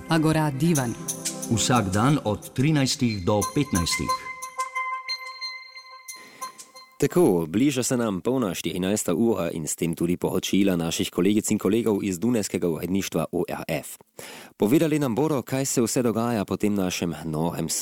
Agora Divan. Vsak dan od 13 do 15. Tako, bliža se nam polna 14. ura in s tem tudi poročila naših kolegic in kolegov iz dunajskega uredništva ORF. Povedali nam bodo, kaj se vse dogaja po tem našem novem